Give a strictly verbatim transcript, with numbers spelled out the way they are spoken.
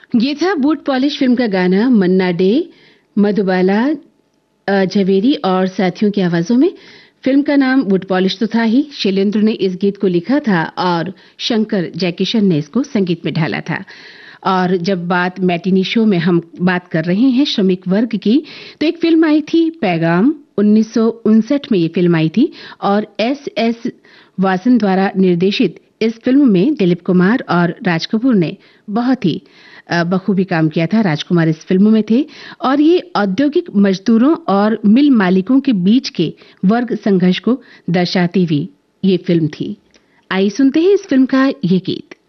ये था boot polish film का गाना मन्ना डे, मधुबाला अ, झवेरी और साथियों की आवाजों में। फिल्म का नाम बूट पॉलिश तो था ही। शैलेंद्र ने इस गीत को लिखा था और शंकर जयकिशन ने इसको संगीत में ढाला था। और जब बात मैटिनी शो में हम बात कर रहे हैं श्रमिक वर्ग की, तो एक फिल्म आई थी पैगाम, उन्नीस सौ उनसठ में ये फिल्म आई थी और एस एस वासन द्वारा निर्देशित इस फिल्म में दिलीप कुमार और राज कपूर ने बहुत ही अ, बखूबी काम किया था। राजकुमार इस फिल्म में थे और ये औद्योगिक मजदूरों और मिल मालिकों के बीच के वर्ग संघर्ष को दर्शाती हुई ये फिल्म थी। आइए सुनते हैं इस फिल्म का ये गीत।